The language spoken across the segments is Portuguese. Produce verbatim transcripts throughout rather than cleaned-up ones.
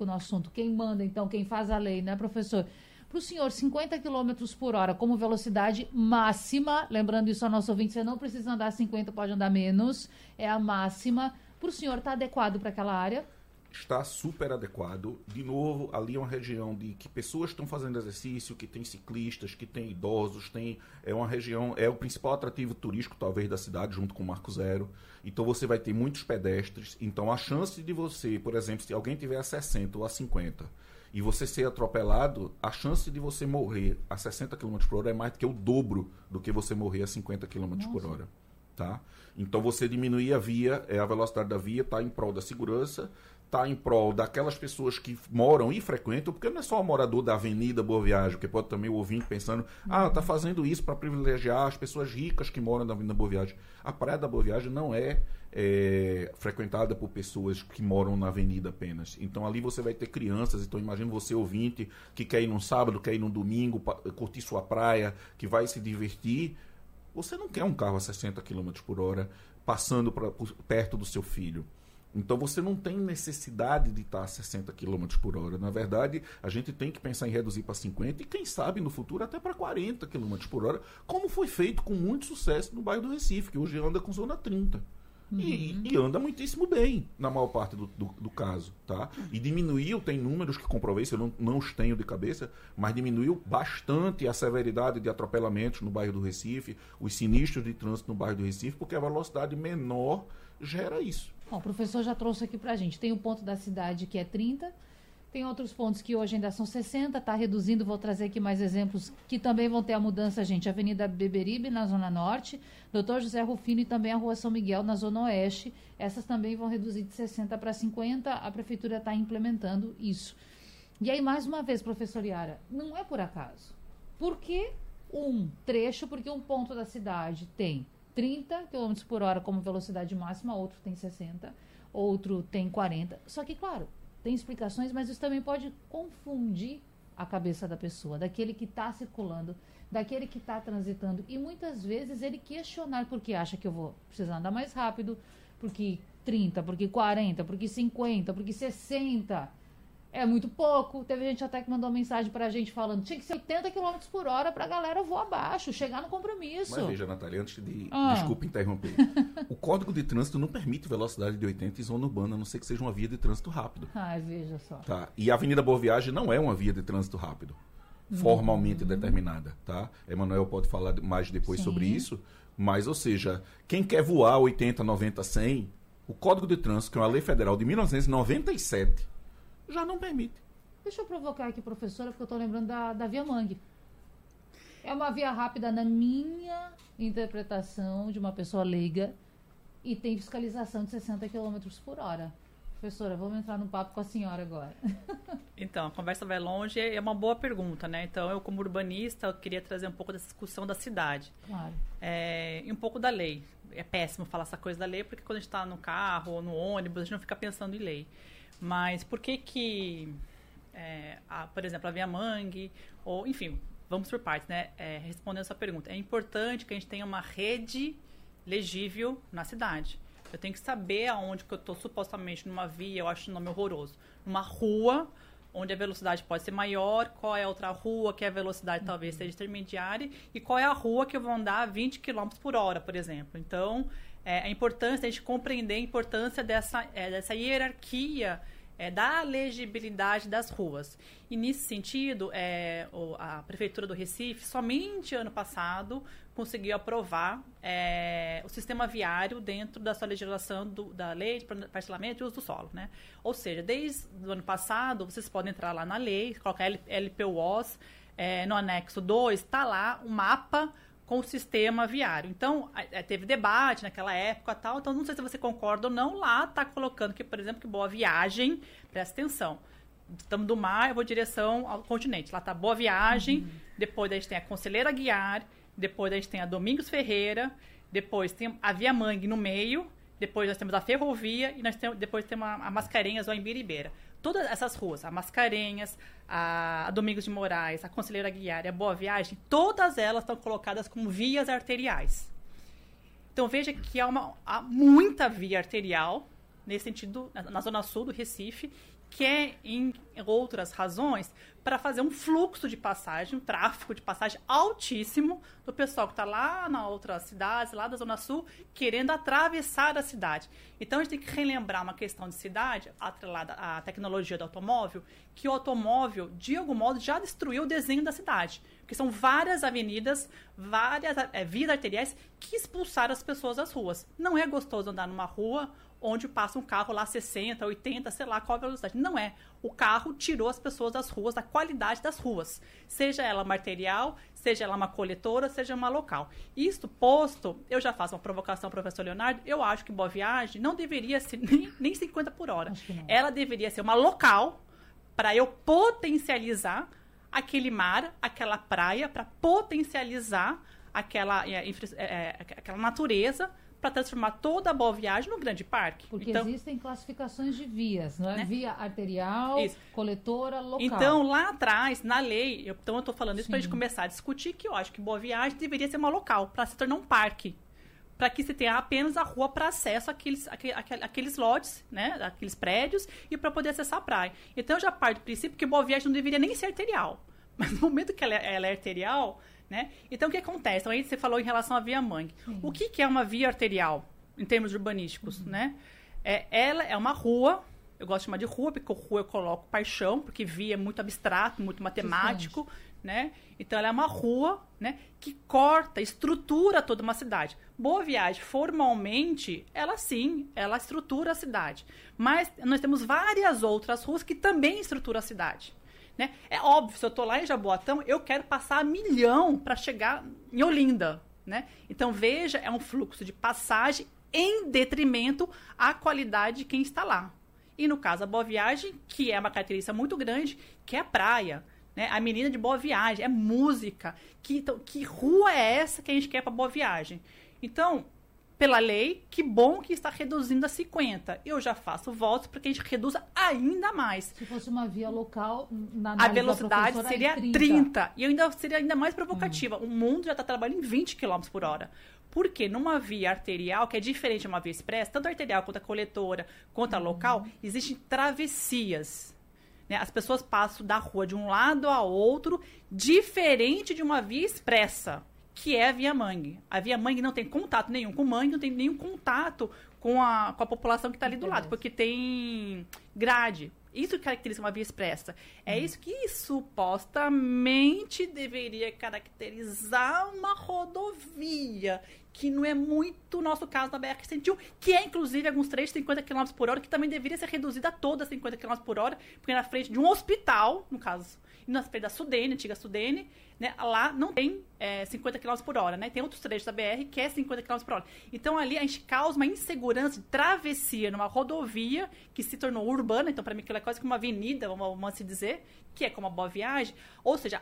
no assunto. Quem manda, então, quem faz a lei, né, professor? Para o senhor, cinquenta quilômetros por hora como velocidade máxima, lembrando isso ao nosso ouvinte, você não precisa andar cinquenta, pode andar menos, é a máxima. Para o senhor, está adequado para aquela área? Está super adequado. De novo, ali é uma região de que pessoas estão fazendo exercício, que tem ciclistas, que tem idosos, tem, é uma região, é o principal atrativo turístico talvez da cidade, junto com o Marco Zero. Então você vai ter muitos pedestres. Então a chance de você, por exemplo, se alguém tiver a sessenta ou a cinquenta e você ser atropelado, a chance de você morrer a sessenta quilômetros por hora é mais do que o dobro do que você morrer a cinquenta quilômetros por hora. Tá? Então você diminuir a via, é, a velocidade da via está em prol da segurança, está em prol daquelas pessoas que moram e frequentam, porque não é só o morador da Avenida Boa Viagem, porque pode também o ouvinte pensando, ah, está fazendo isso para privilegiar as pessoas ricas que moram na Avenida Boa Viagem. A Praia da Boa Viagem não é, é frequentada por pessoas que moram na avenida apenas. Então ali você vai ter crianças, então imagina você ouvinte que quer ir num sábado, quer ir num domingo, curtir sua praia, que vai se divertir. Você não quer um carro a sessenta quilômetros por hora passando pra, por, perto do seu filho. Então você não tem necessidade de estar a sessenta quilômetros por hora. Na verdade, a gente tem que pensar em reduzir para cinquenta e quem sabe no futuro até para quarenta quilômetros por hora, como foi feito com muito sucesso no bairro do Recife, que hoje anda com zona trinta. Uhum. E, e anda muitíssimo bem, na maior parte do, do, do caso. Tá? E diminuiu, tem números que comprovei, eu não, não os tenho de cabeça, mas diminuiu bastante a severidade de atropelamentos no bairro do Recife, os sinistros de trânsito no bairro do Recife, porque a velocidade menor gera isso. Bom, o professor já trouxe aqui pra gente. Tem o ponto da cidade que é trinta, tem outros pontos que hoje ainda são sessenta, está reduzindo, vou trazer aqui mais exemplos que também vão ter a mudança, gente. Avenida Beberibe, na Zona Norte, doutor José Rufino e também a Rua São Miguel, na Zona Oeste. Essas também vão reduzir de sessenta para cinquenta, a Prefeitura está implementando isso. E aí, mais uma vez, professor Yara, não é por acaso. Por que um trecho, porque um ponto da cidade tem trinta quilômetros por hora como velocidade máxima, outro tem sessenta, outro tem quarenta. Só que, claro, tem explicações, mas isso também pode confundir a cabeça da pessoa, daquele que está circulando, daquele que está transitando. E muitas vezes ele questionar porque acha que eu vou precisar andar mais rápido, porque trinta, porque quarenta, porque cinquenta, porque sessenta. É muito pouco. Teve gente até que mandou uma mensagem pra gente falando tinha que ser oitenta quilômetros por hora pra galera voar abaixo, chegar no compromisso. Mas veja, Natália, antes de... Ah. Desculpa interromper. O Código de Trânsito não permite velocidade de oitenta em zona urbana, a não ser que seja uma via de trânsito rápido. Ai, veja só. Tá? E a Avenida Boa Viagem não é uma via de trânsito rápido, formalmente hum. determinada. Tá? Emanuel pode falar mais depois Sim. sobre isso. Mas, ou seja, quem quer voar oitenta, noventa, cem, o Código de Trânsito, que é uma lei federal de mil novecentos e noventa e sete, já não permite. Deixa eu provocar aqui, professora, porque eu estou lembrando da, da Via Mangue. É uma via rápida na minha interpretação de uma pessoa leiga e tem fiscalização de sessenta quilômetros por hora. Professora, vamos entrar no papo com a senhora agora. Então, a conversa vai longe, é uma boa pergunta, né? Então, eu como urbanista, eu queria trazer um pouco dessa discussão da cidade. Claro. É, e um pouco da lei. É péssimo falar essa coisa da lei, porque quando a gente está no carro ou no ônibus, a gente não fica pensando em lei. Mas por que que, é, a, por exemplo, a Via Mangue, ou, enfim, vamos por partes, né? É, respondendo essa pergunta, é importante que a gente tenha uma rede legível na cidade. Eu tenho que saber aonde que eu estou supostamente numa via, eu acho o nome horroroso, numa rua, onde a velocidade pode ser maior, qual é a outra rua que a velocidade uhum. talvez seja intermediária, e qual é a rua que eu vou andar a vinte quilômetros por hora, por exemplo. Então, é, a importância, a gente compreender a importância dessa, é, dessa hierarquia é, da legibilidade das ruas. E, nesse sentido, é, a Prefeitura do Recife, somente ano passado, conseguiu aprovar é, o sistema viário dentro da sua legislação do, da lei de parcelamento e uso do solo. Né? Ou seja, desde o ano passado, vocês podem entrar lá na lei, colocar L P U O S, é, no anexo dois, está lá o mapa com o sistema viário. Então, teve debate naquela época, tal, então não sei se você concorda ou não, lá está colocando que, por exemplo, que Boa Viagem, presta atenção, estamos do mar, eu vou em direção ao continente, lá está Boa Viagem, uhum. depois a gente tem a Conselheira Guiar, depois a gente tem a Domingos Ferreira, depois tem a Via Mangue no meio, depois nós temos a Ferrovia e nós temos, depois temos a, a Mascarenhas ou a Imbiribeira. Todas essas ruas, a Mascarenhas, a, a Domingos de Moraes, a Conselheira Guiar e a Boa Viagem, todas elas estão colocadas como vias arteriais. Então veja que há, uma, há muita via arterial, nesse sentido, na, na zona sul do Recife, quer, em outras razões, para fazer um fluxo de passagem, um tráfego de passagem altíssimo do pessoal que está lá na outra cidade, lá da Zona Sul, querendo atravessar a cidade. Então, a gente tem que relembrar uma questão de cidade, atrelada à tecnologia do automóvel, que o automóvel, de algum modo, já destruiu o desenho da cidade. Porque são várias avenidas, várias é, vias arteriais que expulsaram as pessoas das ruas. Não é gostoso andar numa rua onde passa um carro lá sessenta, oitenta, sei lá qual a velocidade. Não é. O carro tirou as pessoas das ruas, da qualidade das ruas. Seja ela uma arterial, seja ela uma coletora, seja uma local. Isto posto, eu já faço uma provocação, professor Leonardo, eu acho que Boa Viagem não deveria ser nem, nem cinquenta por hora. Ela deveria ser uma local para eu potencializar aquele mar, aquela praia, para potencializar aquela, é, é, aquela natureza, para transformar toda a Boa Viagem num grande parque. Porque então, existem classificações de vias, não é? Né? Via arterial, Isso. coletora, local. Então, lá atrás, na lei, eu, então eu estou falando isso para a gente começar a discutir, que eu acho que Boa Viagem deveria ser uma local, para se tornar um parque. Para que se tenha apenas a rua para acesso àqueles, àqueles, àqueles lotes, né? Aqueles prédios, e para poder acessar a praia. Então, eu já parto do princípio que Boa Viagem não deveria nem ser arterial. Mas no momento que ela é, ela é arterial... Né? Então, o que acontece? Então, aí você falou em relação à Via Mangue. Sim. O que, que é uma via arterial, em termos urbanísticos? Uhum. Né? É, ela é uma rua, eu gosto de chamar de rua, porque rua eu coloco paixão, porque via é muito abstrato, muito matemático. Né? Então, ela é uma rua, né, que corta, estrutura toda uma cidade. Boa Viagem, formalmente, ela sim, ela estrutura a cidade. Mas nós temos várias outras ruas que também estruturam a cidade. Né? É óbvio, se eu estou lá em Jaboatão, eu quero passar a milhão para chegar em Olinda. Né? Então, veja, é um fluxo de passagem em detrimento à qualidade de quem está lá. E, no caso, a Boa Viagem, que é uma característica muito grande, que é a praia. Né? A menina de Boa Viagem, é música. Que, então, que rua é essa que a gente quer para Boa Viagem? Então, pela lei, que bom que está reduzindo a cinquenta. Eu já faço votos para que a gente reduza ainda mais. Se fosse uma via local, na a velocidade seria trinta. trinta. E ainda seria ainda mais provocativa. Hum. O mundo já está trabalhando em vinte quilômetros por hora. Porque numa via arterial, que é diferente de uma via expressa, tanto a arterial quanto a coletora, quanto a hum. local, existem travessias. Né? As pessoas passam da rua de um lado a outro, diferente de uma via expressa, que é a Via Mangue. A Via Mangue não tem contato nenhum com Mangue, não tem nenhum contato com a, com a população que está ali do lado, porque tem grade. Isso que caracteriza uma via expressa. É hum. isso que supostamente deveria caracterizar uma rodovia, que não é muito o nosso caso da B R cento e um, que é, inclusive, alguns trechos de cinquenta quilômetros por hora, que também deveria ser reduzida a toda a cinquenta quilômetros por hora, porque é na frente de um hospital, no caso, e na frente da Sudene, antiga Sudene, né, lá não tem é, cinquenta quilômetros por hora, né? Tem outros trechos da B R que é cinquenta quilômetros por hora. Então, ali a gente causa uma insegurança de travessia numa rodovia que se tornou urbana. Então, para mim, aquilo é quase que uma avenida, vamos, vamos assim dizer, que é como a Boa Viagem. Ou seja,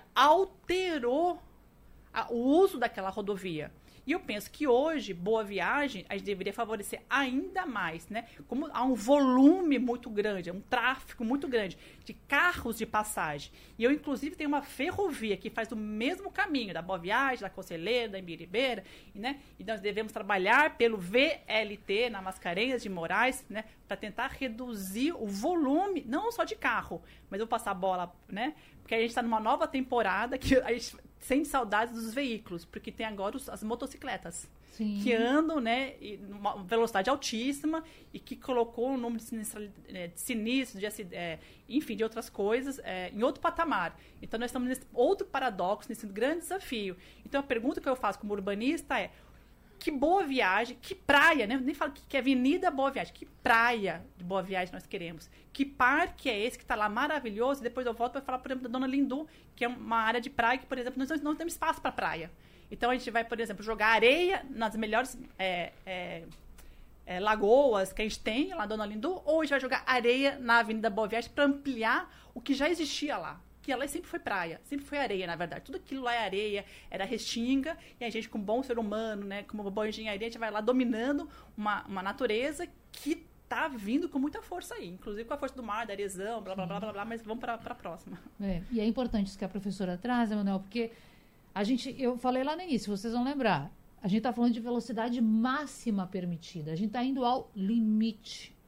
alterou a, o uso daquela rodovia. E eu penso que hoje, Boa Viagem, a gente deveria favorecer ainda mais, né? Como há um volume muito grande, um tráfego muito grande de carros de passagem. E eu, inclusive, tenho uma ferrovia que faz o mesmo caminho da Boa Viagem, da Conselheira, da Imbiribeira, né? E nós devemos trabalhar pelo V L T, na Mascarenhas de Moraes, né? Para tentar reduzir o volume, não só de carro, mas eu vou passar a bola, né? Porque a gente está numa nova temporada que a gente sente saudades dos veículos, porque tem agora os, as motocicletas. Sim. Que andam, né, em uma velocidade altíssima e que colocou um número de sinistros, de, sinistro, de, é, enfim, de outras coisas, é, em outro patamar. Então, nós estamos nesse outro paradoxo, nesse grande desafio. Então, a pergunta que eu faço como urbanista é: que Boa Viagem, que praia, né? Eu nem falo que, que avenida Boa Viagem, que praia de Boa Viagem nós queremos? Que parque é esse que está lá maravilhoso? E depois eu volto para falar, por exemplo, da Dona Lindu, que é uma área de praia que, por exemplo, nós não temos espaço para praia. Então, a gente vai, por exemplo, jogar areia nas melhores é, é, é, lagoas que a gente tem lá na Dona Lindu, ou a gente vai jogar areia na Avenida Boa Viagem para ampliar o que já existia lá. Que ela sempre foi praia, sempre foi areia, na verdade. Tudo aquilo lá é areia, era restinga, e a gente, como bom ser humano, né, como boa engenharia, a gente vai lá dominando uma, uma natureza que tá vindo com muita força aí, inclusive com a força do mar, da areação, blá, blá, blá, blá, blá, mas vamos para a próxima. É, e é importante isso que a professora traz, Emanuel, porque a gente, eu falei lá no início, vocês vão lembrar, a gente está falando de velocidade máxima permitida, a gente está indo ao limite.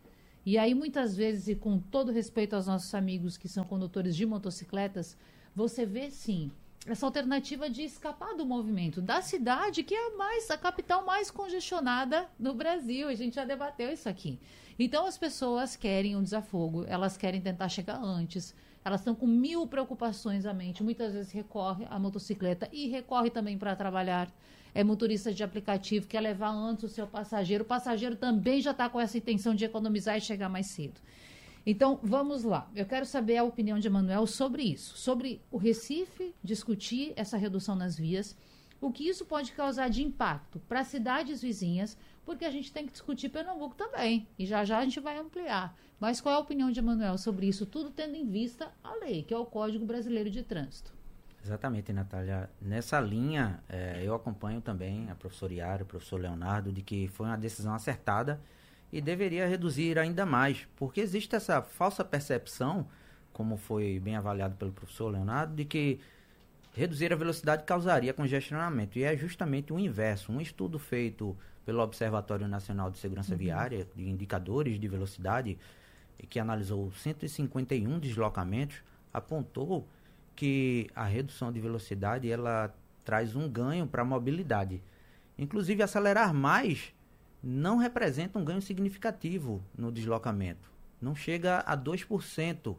E aí, muitas vezes, e com todo respeito aos nossos amigos que são condutores de motocicletas, você vê, sim, essa alternativa de escapar do movimento da cidade, que é a, mais, a capital mais congestionada no Brasil. A gente já debateu isso aqui. Então, as pessoas querem um desafogo, elas querem tentar chegar antes, elas estão com mil preocupações à mente. Muitas vezes recorre à motocicleta e recorre também para trabalhar. É motorista de aplicativo, quer levar antes o seu passageiro. O passageiro também já está com essa intenção de economizar e chegar mais cedo. Então, vamos lá. Eu quero saber a opinião de Emanuel sobre isso. Sobre o Recife discutir essa redução nas vias, o que isso pode causar de impacto para cidades vizinhas, porque a gente tem que discutir Pernambuco também. E já já a gente vai ampliar. Mas qual é a opinião de Emanuel sobre isso, tudo tendo em vista a lei, que é o Código Brasileiro de Trânsito? Exatamente, Natália. Nessa linha, é, eu acompanho também a professora Yara, o professor Leonardo, de que foi uma decisão acertada e deveria reduzir ainda mais, porque existe essa falsa percepção, como foi bem avaliado pelo professor Leonardo, de que reduzir a velocidade causaria congestionamento, e é justamente o inverso. Um estudo feito pelo Observatório Nacional de Segurança uhum. Viária, de indicadores de velocidade, que analisou cento e cinquenta e um deslocamentos, apontou que a redução de velocidade ela traz um ganho para a mobilidade. Inclusive, acelerar mais não representa um ganho significativo no deslocamento. Não chega a dois por cento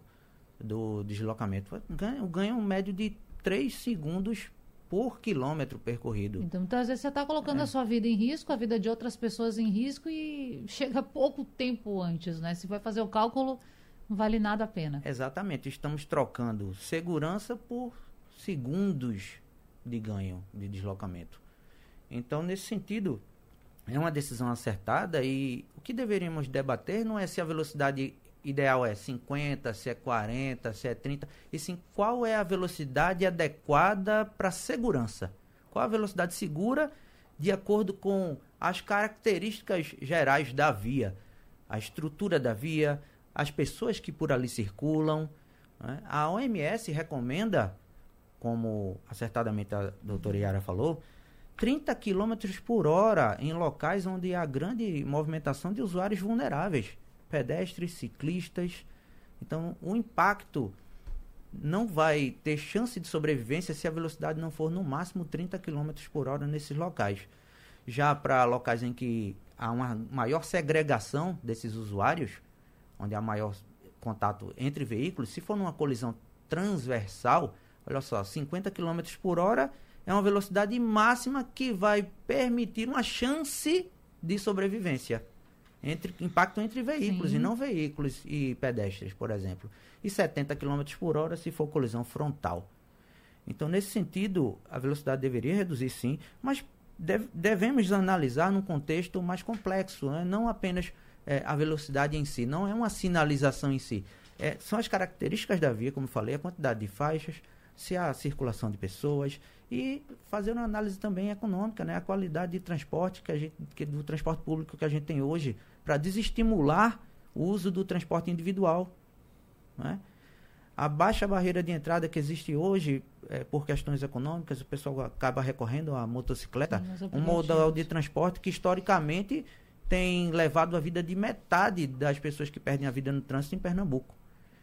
do deslocamento. O ganho médio de três segundos por quilômetro percorrido. Então, muitas vezes você está colocando é. a sua vida em risco, a vida de outras pessoas em risco e chega pouco tempo antes, né? Se vai fazer o cálculo, não vale nada a pena. Exatamente. Estamos trocando segurança por segundos de ganho de deslocamento. Então, nesse sentido, é uma decisão acertada e o que deveríamos debater não é se a velocidade ideal é cinquenta, se é quarenta, se é trinta, e sim qual é a velocidade adequada para segurança. Qual a velocidade segura de acordo com as características gerais da via, a estrutura da via, as pessoas que por ali circulam. Né? A O M S recomenda, como acertadamente a doutora Yara falou, trinta quilômetros por hora em locais onde há grande movimentação de usuários vulneráveis, pedestres, ciclistas. Então, o impacto não vai ter chance de sobrevivência se a velocidade não for no máximo trinta quilômetros por hora nesses locais. Já para locais em que há uma maior segregação desses usuários, onde há maior contato entre veículos, se for numa colisão transversal, olha só, cinquenta quilômetros por hora é uma velocidade máxima que vai permitir uma chance de sobrevivência. Entre, impacto entre veículos Sim. e não veículos e pedestres, por exemplo. E setenta quilômetros por hora se for colisão frontal. Então, nesse sentido, a velocidade deveria reduzir sim, mas deve, devemos analisar num contexto mais complexo, né? Não apenas é, a velocidade em si, não é uma sinalização em si. É, são as características da via, como eu falei, a quantidade de faixas, se há circulação de pessoas e fazer uma análise também econômica, né? A qualidade de transporte que a gente, que, do transporte público que a gente tem hoje, para desestimular o uso do transporte individual. Né? A baixa barreira de entrada que existe hoje, é, por questões econômicas, o pessoal acaba recorrendo à motocicleta, Sim, um modal de transporte que historicamente tem levado a vida de metade das pessoas que perdem a vida no trânsito em Pernambuco.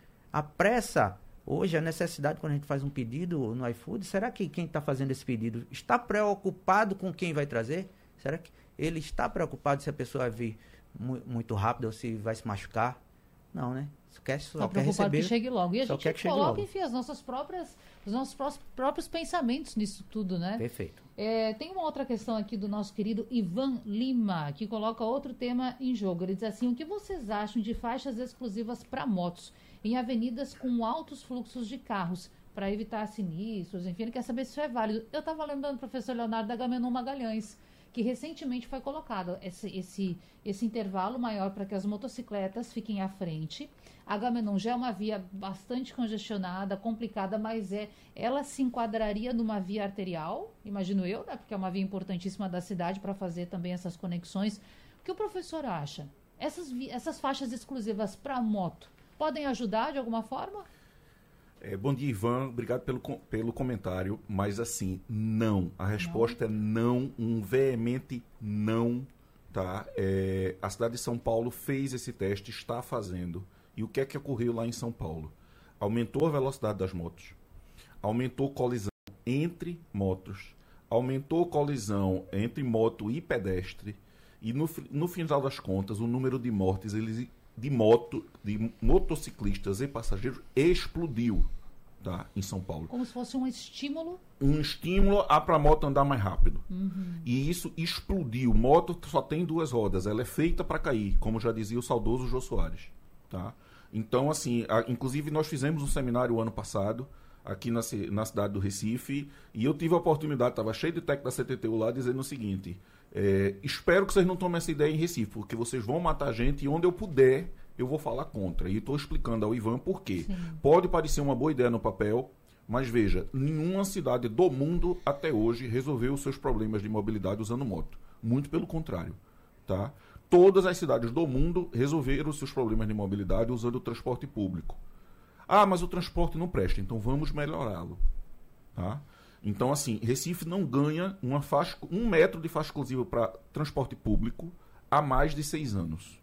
A pressa, hoje, a necessidade, quando a gente faz um pedido no iFood, será que quem está fazendo esse pedido está preocupado com quem vai trazer? Será que ele está preocupado se a pessoa vai vir muito rápido ou se vai se machucar? Não, né? Só quer, só tá quer preocupado receber, que chegue logo. E a gente que coloca, enfim, as nossas próprias, os nossos prós, próprios pensamentos nisso tudo, né? Perfeito. É, tem uma outra questão aqui do nosso querido Ivan Lima, que coloca outro tema em jogo. Ele diz assim, o que vocês acham de faixas exclusivas para motos em avenidas com altos fluxos de carros, para evitar sinistros, enfim, ele quer saber se isso é válido. Eu estava lembrando do professor Leonardo da Agamenon Magalhães, que recentemente foi colocado esse, esse, esse intervalo maior para que as motocicletas fiquem à frente. A Agamenon já é uma via bastante congestionada, complicada, mas é, ela se enquadraria numa via arterial, imagino eu, né, porque é uma via importantíssima da cidade para fazer também essas conexões. O que o professor acha? Essas, essas faixas exclusivas para moto podem ajudar de alguma forma? É, bom dia, Ivan. Obrigado pelo, pelo comentário. Mas, assim, não. A resposta não. é não, um veemente não tá? É, a cidade de São Paulo fez esse teste, está fazendo. E o que é que ocorreu lá em São Paulo? Aumentou a velocidade das motos, aumentou colisão entre motos, aumentou colisão entre moto e pedestre, e no, no final das contas, o número de mortes eles, de, moto, de motociclistas e passageiros explodiu, tá, em São Paulo. Como se fosse um estímulo? Um estímulo a para a moto andar mais rápido. Uhum. E isso explodiu. Moto só tem duas rodas, ela é feita para cair, como já dizia o saudoso Jô Soares. Tá? Então, assim, a, inclusive nós fizemos um seminário ano passado, aqui na, na cidade do Recife, e eu tive a oportunidade, estava cheio de técnico da C T T U lá, dizendo o seguinte, é, espero que vocês não tomem essa ideia em Recife, porque vocês vão matar a gente, e onde eu puder, eu vou falar contra. E estou explicando ao Ivan por quê. Sim. Pode parecer uma boa ideia no papel, mas veja, nenhuma cidade do mundo até hoje resolveu os seus problemas de mobilidade usando moto. Muito pelo contrário. Tá? Todas as cidades do mundo resolveram os seus problemas de mobilidade usando o transporte público. Ah, mas o transporte não presta, então vamos melhorá-lo. Tá? Então, assim, Recife não ganha uma faixa, um metro de faixa exclusiva para transporte público há mais de seis anos.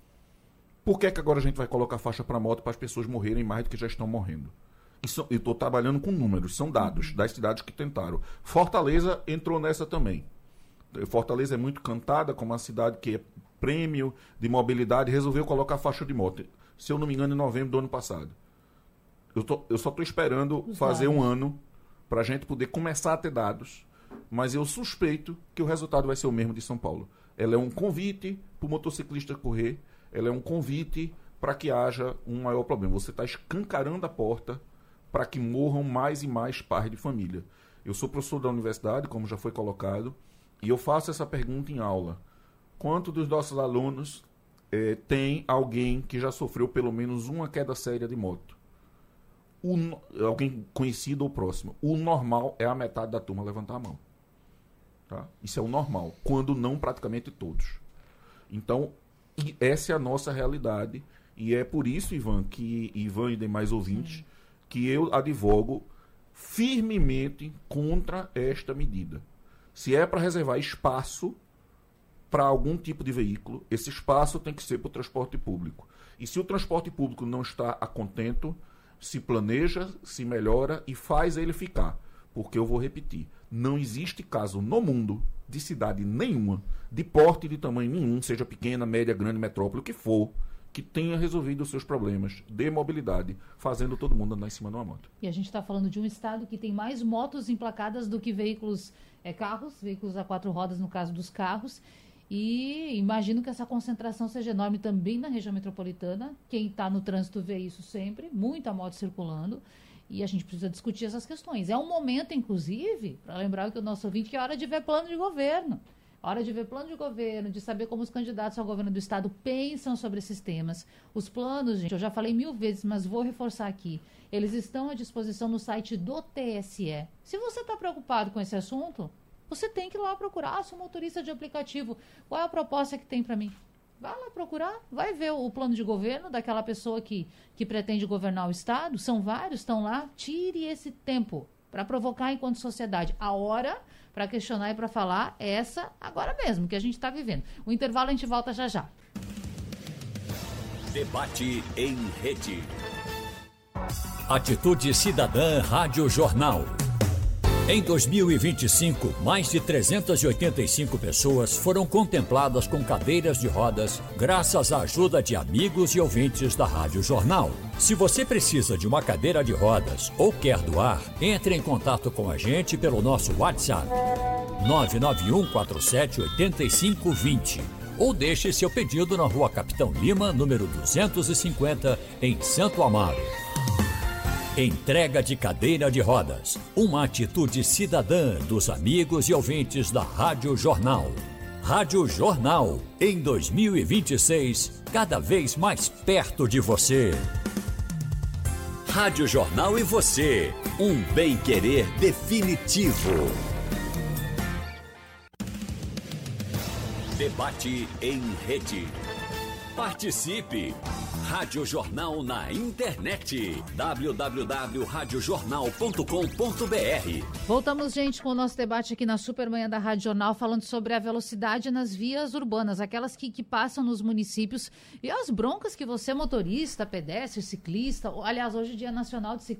Por que é que agora a gente vai colocar faixa para moto para as pessoas morrerem mais do que já estão morrendo? Isso, eu estou trabalhando com números, são dados das cidades que tentaram. Fortaleza entrou nessa também. Fortaleza é muito cantada como uma cidade que é prêmio de mobilidade, resolveu colocar faixa de moto. Se eu não me engano, em novembro do ano passado. Eu, tô, eu só estou esperando Os fazer dados. um ano para a gente poder começar a ter dados, mas eu suspeito que o resultado vai ser o mesmo de São Paulo. Ela é um convite para o motociclista correr, ela é um convite para que haja um maior problema. Você está escancarando a porta para que morram mais e mais pais de família. Eu sou professor da universidade, como já foi colocado, e eu faço essa pergunta em aula. Quanto dos nossos alunos eh, tem alguém que já sofreu pelo menos uma queda séria de moto? O, alguém conhecido ou próximo. O normal é a metade da turma levantar a mão. Tá? Isso é o normal, quando não praticamente todos. Então, e essa é a nossa realidade, e é por isso, Ivan, que Ivan e demais ouvintes, Sim. que eu advogo firmemente contra esta medida. Se é para reservar espaço para algum tipo de veículo, esse espaço tem que ser para o transporte público. E se o transporte público não está a contento, se planeja, se melhora e faz ele ficar. Porque eu vou repetir, não existe caso no mundo de cidade nenhuma, de porte de tamanho nenhum, seja pequena, média, grande, metrópole, o que for, que tenha resolvido os seus problemas de mobilidade, fazendo todo mundo andar em cima de uma moto. E a gente está falando de um estado que tem mais motos emplacadas do que veículos, é, carros, veículos a quatro rodas no caso dos carros, e imagino que essa concentração seja enorme também na região metropolitana. Quem está no trânsito vê isso sempre, muita moto circulando, e a gente precisa discutir essas questões. É um momento, inclusive, para lembrar que o nosso ouvinte, que é hora de ver plano de governo. Hora de ver plano de governo, de saber como os candidatos ao governo do estado pensam sobre esses temas. Os planos, gente, eu já falei mil vezes, mas vou reforçar aqui. Eles estão à disposição no site do T S E. Se você está preocupado com esse assunto, você tem que ir lá procurar. Sou motorista de aplicativo. Qual é a proposta que tem para mim? Vai lá procurar, vai ver o plano de governo daquela pessoa que, que pretende governar o estado. São vários, estão lá. Tire esse tempo para provocar enquanto sociedade. A hora para questionar e para falar é essa agora mesmo que a gente está vivendo. O intervalo a gente volta já já. Debate em rede. Atitude Cidadã Rádio Jornal. Em dois mil e vinte e cinco, mais de trezentas e oitenta e cinco pessoas foram contempladas com cadeiras de rodas graças à ajuda de amigos e ouvintes da Rádio Jornal. Se você precisa de uma cadeira de rodas ou quer doar, entre em contato com a gente pelo nosso WhatsApp nove nove um quatro sete oito cinco dois zero ou deixe seu pedido na Rua Capitão Lima, número duzentos e cinquenta, em Santo Amaro. Entrega de cadeira de rodas, uma atitude cidadã dos amigos e ouvintes da Rádio Jornal. Rádio Jornal, em dois mil e vinte e seis, cada vez mais perto de você. Rádio Jornal e você, um bem-querer definitivo. Debate em rede. Participe! Rádio Jornal na internet. w w w ponto rádio jornal ponto com ponto b r. Voltamos, gente, com o nosso debate aqui na Supermanhã da Rádio Jornal, falando sobre a velocidade nas vias urbanas, aquelas que, que passam nos municípios, e as broncas que você, motorista, pedestre, ciclista, aliás, hoje é Dia Nacional de Ciclismo,